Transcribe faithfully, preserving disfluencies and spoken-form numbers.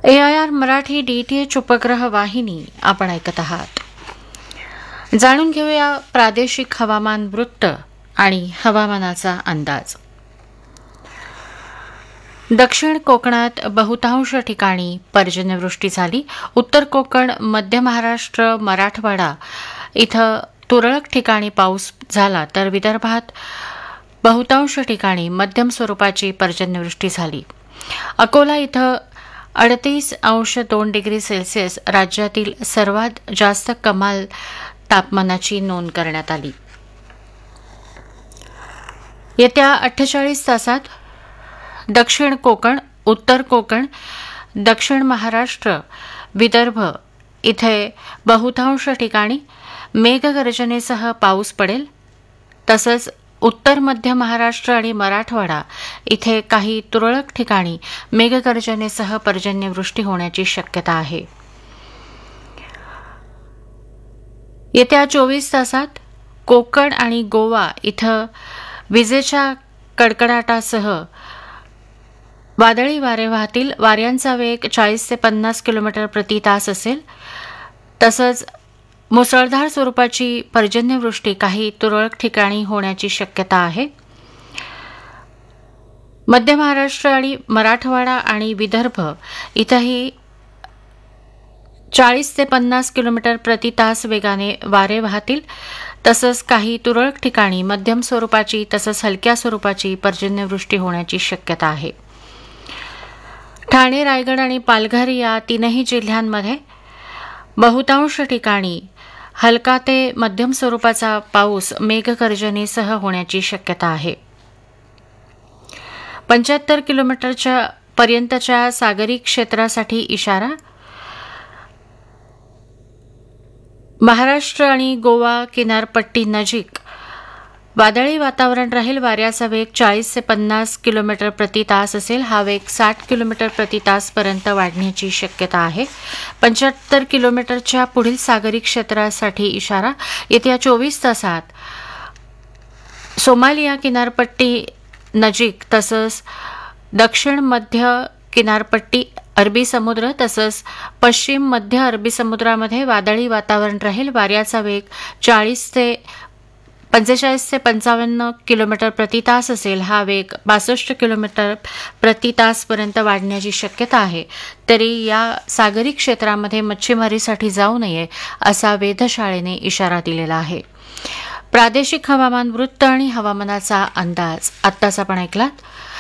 A I R Marathi D T H उपग्रह वाहिनी आपण ऐकत आहात. जाणून घेऊया प्रादेशिक हवामान वृत्त आणि हवामानाचा अंदाज. दक्षिण कोकणात बहुतांश ठिकाणी पर्जन्यवृष्टी झाली. उत्तर कोकण, मध्य महाराष्ट्र, मराठवाडा इथं तुरळक ठिकाणी पाऊस झाला, तर विदर्भात बहुतांश ठिकाणी मध्यम स्वरूपाची पर्जन्यवृष्टी झाली. अकोला इथं अडतीस अंश दोन डिग्री सेल्सिअस राज्यातील सर्वात जास्त कमाल तापमानाची नोंद करण्यात आली. येत्या अठ्ठेचाळीस तासात दक्षिण कोकण, उत्तर कोकण, दक्षिण महाराष्ट्र, विदर्भ इथे बहुतांश ठिकाणी मेघगर्जनेसह पाऊस पडेल. तसंच उत्तर मध्य महाराष्ट्र आणि मराठवाडा इथे काही तुरळक ठिकाणी मेघगर्जनेसह पर्जन्यवृष्टी होण्याची शक्यता आहे. येत्या चोवीस तासात कोकण आणि गोवा इथं विजेच्या कडकडाटासह वादळी वारे वाहतील. वाऱ्यांचा वेग चाळीस ते पन्नास किलोमीटर प्रति तास असेल. तसंच मुसळधार स्वरूपाची पर्जन्यवृष्टी काही तुरळक ठिकाणी होण्याची शक्यता आहे. मध्य महाराष्ट्र आणि मराठवाडा आणि विदर्भ इथंही चाळीस ते पन्नास किलोमीटर प्रति तास वेगाने वारे वाहतील. तसंच काही तुरळक ठिकाणी मध्यम स्वरूपाची तसंच हलक्या स्वरूपाची पर्जन्यवृष्टी होण्याची शक्यता आहे. ठाणे, रायगड आणि पालघर या तीनही जिल्ह्यांमध्ये बहुतांश ठिकाणी हलका ते मध्यम स्वरूपाचा पाऊस मेघगर्जनेसह होण्याची शक्यता आहे. पंच्याहत्तर किलोमीटरच्या पर्यंतच्या सागरी क्षेत्रासाठी इशारा. महाराष्ट्र आणि गोवा किनारपट्टी नजीक वादळी वातावरण राहील. वाऱ्याचा वेग चाळीस ते पन्नास किलोमीटर प्रति तास असेल. हा वेग साठ किलोमीटर प्रति तासपर्यंत वाढण्याची शक्यता आहे. पंच्याहत्तर किलोमीटरच्या पुढील सागरी क्षेत्रासाठी इशारा. येत्या चोवीस तासात सोमालिया किनारपट्टी नजीक तसंच दक्षिण मध्य किनारपट्टी, अरबी समुद्र तसंच पश्चिम मध्य अरबी समुद्रामध्ये वादळी वातावरण राहील. वाऱ्याचा वेग चाळीस ते पंचेचाळीस ते पंचावन्न किलोमीटर प्रति तास असेल. हा वेग बासष्ट किलोमीटर प्रति तासपर्यंत वाढण्याची शक्यता आहे. तरी या सागरी क्षेत्रामध्ये मच्छीमारीसाठी जाऊ नये असा वेधशाळेने इशारा दिलेला आहे. प्रादेशिक हवामान वृत्त आणि हवामानाचा अंदाज आत्ताच आपण ऐकलात.